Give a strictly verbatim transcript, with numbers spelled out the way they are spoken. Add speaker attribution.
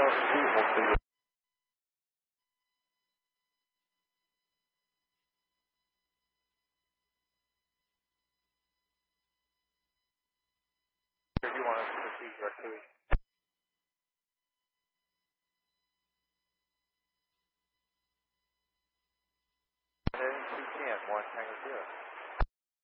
Speaker 1: we'll see you. If you want us to proceed directly. two ten, one Tango zero.